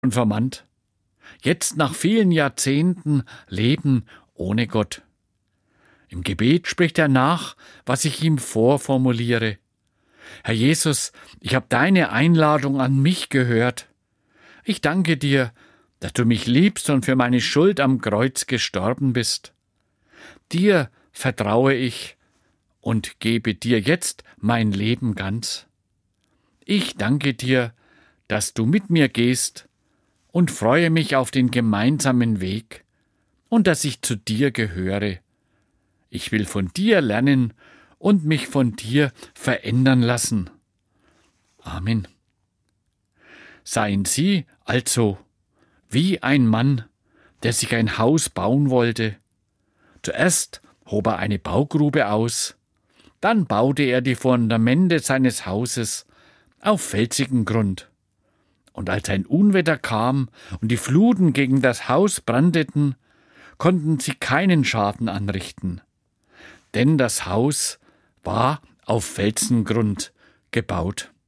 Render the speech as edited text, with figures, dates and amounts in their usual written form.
und vermannt. Jetzt nach vielen Jahrzehnten Leben ohne Gott. Im Gebet spricht er nach, was ich ihm vorformuliere. Herr Jesus, ich habe deine Einladung an mich gehört. Ich danke dir, dass du mich liebst und für meine Schuld am Kreuz gestorben bist. Dir vertraue ich und gebe dir jetzt mein Leben ganz. Ich danke dir, dass du mit mir gehst und freue mich auf den gemeinsamen Weg und dass ich zu dir gehöre. Ich will von dir lernen und mich von dir verändern lassen. Amen. Seien Sie also wie ein Mann, der sich ein Haus bauen wollte. Zuerst hob er eine Baugrube aus, dann baute er die Fundamente seines Hauses auf felsigen Grund. Und als ein Unwetter kam und die Fluten gegen das Haus brandeten, konnten sie keinen Schaden anrichten, denn das Haus war auf Felsengrund gebaut.